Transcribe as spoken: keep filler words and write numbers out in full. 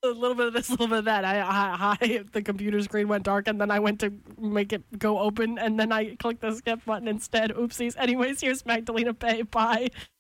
A little bit of this, a little bit of that. I, I, I, the computer screen went dark, and then I went to make it go open, and then I clicked the skip button instead. Oopsies. Anyways, here's Magdalena Bay. Bye.